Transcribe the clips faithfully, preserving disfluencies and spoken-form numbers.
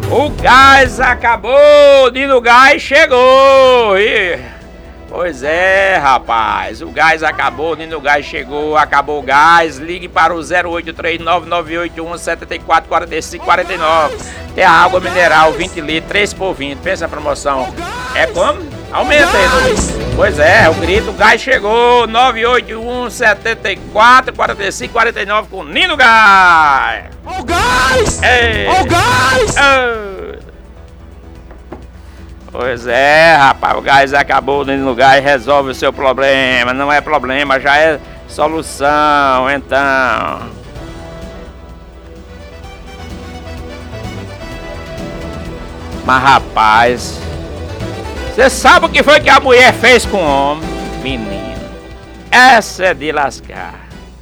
O gás acabou, Nino Gás chegou. Ih, pois é, rapaz, o gás acabou, Nino Gás chegou, acabou o gás. Ligue para o zero oito três nove nove oito um sete quatro quatro cinco quatro nove. Tem a água mineral vinte litros, três por vinte. Pensa a promoção. É como? Aumenta aí, Luiz. Pois é, o grito, o gás chegou. nove oito um sete quatro quatro cinco quatro nove com Nino Gás. Ó o gás! Ei. Ó o gás! Oh. Pois é, rapaz, o gás acabou, Nino Gás resolve o seu problema. Não é problema, já é solução, então. Mas, rapaz, você sabe o que foi que a mulher fez com o homem? Menino, essa é de lascar.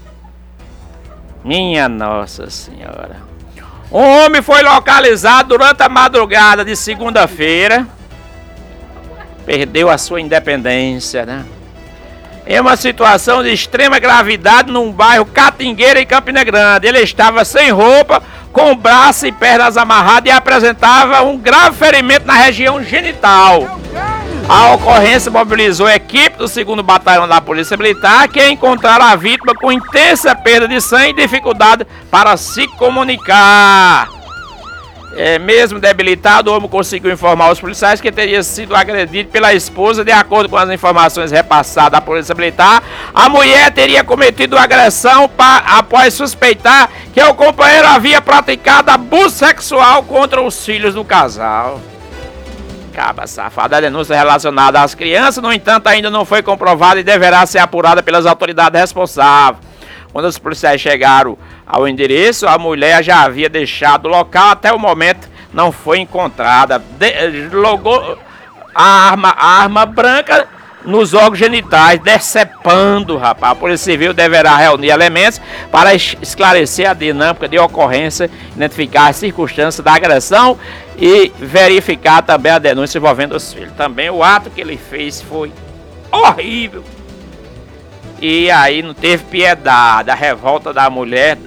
Minha Nossa Senhora. Um homem foi localizado durante a madrugada de segunda-feira. Perdeu a sua independência, né? Em uma situação de extrema gravidade num bairro Catingueira, em Campina Grande. Ele estava sem roupa, com braço e pernas amarrados e apresentava um grave ferimento na região genital. A ocorrência mobilizou a equipe do segundo Batalhão da Polícia Militar, que encontraram a vítima com intensa perda de sangue e dificuldade para se comunicar. É, mesmo debilitado, o homem conseguiu informar aos policiais que teria sido agredido pela esposa. De acordo com as informações repassadas à Polícia Militar, a mulher teria cometido agressão pa, após suspeitar que o companheiro havia praticado abuso sexual contra os filhos do casal. Caba safada. A denúncia relacionada às crianças, no entanto, ainda não foi comprovada e deverá ser apurada pelas autoridades responsáveis. Quando os policiais chegaram ao endereço, a mulher já havia deixado o local. Até o momento não foi encontrada. De, logou a arma, a arma branca nos órgãos genitais, decepando, rapaz. A Polícia Civil deverá reunir elementos para esclarecer a dinâmica de ocorrência, identificar as circunstâncias da agressão e verificar também a denúncia envolvendo os filhos. Também o ato que ele fez foi horrível. E aí não teve piedade. A revolta da mulher